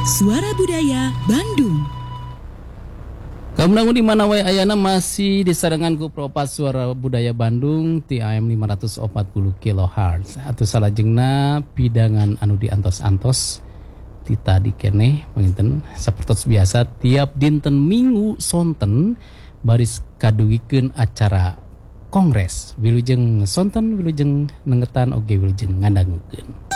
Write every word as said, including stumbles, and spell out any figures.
Suara Budaya Bandung. Kamu di mana wae ayana masih disarangan ku Propas Suara Budaya Bandung ti A M lima ratus empat puluh kilohertz. Atuh salajengna pidangan anu diantos-antos ti tadi keneh panginten sapertos biasa tiap dinten Minggu sonten baris kadugikeun acara Kongres wilujeng sonten wilujeng nengetan oge wilujeng ngandangkeun.